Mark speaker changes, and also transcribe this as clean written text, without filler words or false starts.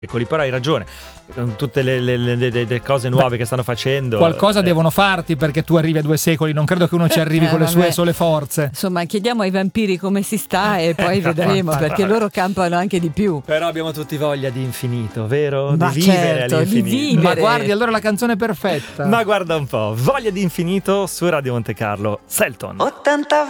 Speaker 1: Però hai ragione, con tutte le cose nuove che stanno facendo,
Speaker 2: qualcosa devono farti perché tu arrivi a 2 secoli. Non credo che uno ci arrivi con le sue sole forze.
Speaker 3: Insomma, chiediamo ai vampiri come si sta e poi vedremo, perché loro campano anche di più.
Speaker 1: Però abbiamo tutti voglia di infinito, vero?
Speaker 3: Ma
Speaker 1: di vivere
Speaker 3: certo,
Speaker 1: all'infinito.
Speaker 3: di vivere.
Speaker 2: Ma guardi, allora la canzone perfetta.
Speaker 1: Ma guarda un po', Voglia di infinito su Radio Monte Carlo, Selton.
Speaker 4: 80